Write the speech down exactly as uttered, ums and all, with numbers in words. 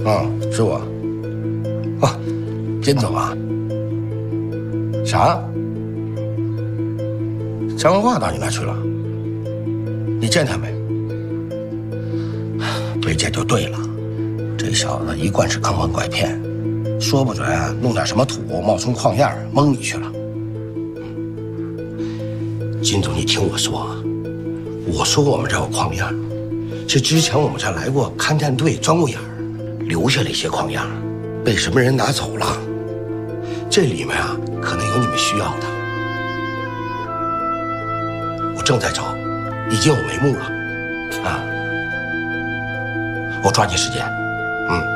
啊，是我。啊，金总啊。啥？张文化到你那去了？你见他没？没见就对了。这小子一贯是坑蒙拐骗，说不准啊弄点什么土，冒充矿样蒙你去了。金总，你听我说啊，我说我们这有矿样，是之前我们这来过勘探队钻过眼儿，留下了一些矿样，被什么人拿走了。这里面啊，可能有你们需要的。我正在找，已经有眉目了，啊，我抓紧时间，嗯。